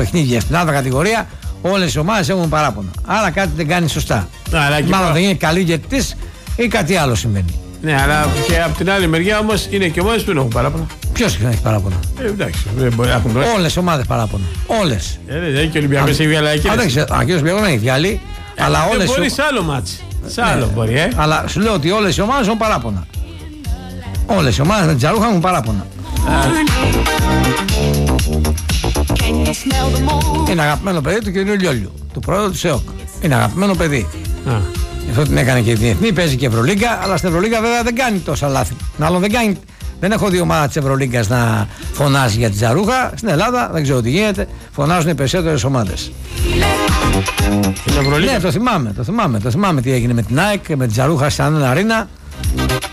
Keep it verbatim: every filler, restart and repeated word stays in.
παιχνίδια στην άλλη κατηγορία, όλες οι ομάδες έχουν παράπονα. Άρα κάτι δεν κάνει σωστά. Μάλλον προ... δεν είναι καλή διαιτητής ή κάτι άλλο συμβαίνει. Ναι, αλλά και από την άλλη μεριά όμως είναι και ομάδες που δεν έχουν παράπονα. Ποιος δεν έχει παράπονα? Ε, εντάξει, δεν μπορεί να έχουν. Όλες οι ομάδες παράπονα. Όλες. Ε, δεν έχει και ο Ολυμπιακός έχει βγάλει εκεί. Αν και ο Ολυμπιακός δεν έχει βγάλει. Ε, αλλά δεν όλες. μπορεί σε άλλο μάτσι. Σε άλλο μπορεί, ε. Αλλά σου λέω ότι όλες οι ομάδες έχουν παράπονα. Όλες οι ομάδες με την Τζαρούχα έχουν παράπονα. Είναι αγαπημένο παιδί του κ. Λιόλιου, του πρόεδρου του ΣΕΟΚ. Είναι αγαπημένο παιδί. Γι' αυτό την έκανε και η Διεθνή, παίζει και Ευρωλίγκα, αλλά στην Ευρωλίγκα βέβαια δεν κάνει τόσα λάθη. Μάλλον δεν κάνει. Δεν έχω δει ομάδα της Ευρωλίγκας να φωνάζει για την Τζαρούχα. Στην Ελλάδα δεν ξέρω τι γίνεται. Φωνάζουν οι περισσότερες ομάδες. Ναι, το θυμάμαι, το θυμάμαι. Το θυμάμαι τι έγινε με την ΑΕΚ, με την Τζαρούχα στην Ανένα Αρίνα.